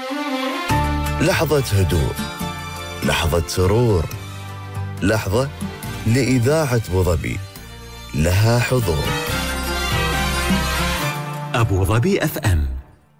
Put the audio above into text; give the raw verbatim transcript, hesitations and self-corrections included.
لحظة هدوء، لحظة سرور، لحظة لإذاعة أبو ظبي لها حضور. أبو ظبي أف أم.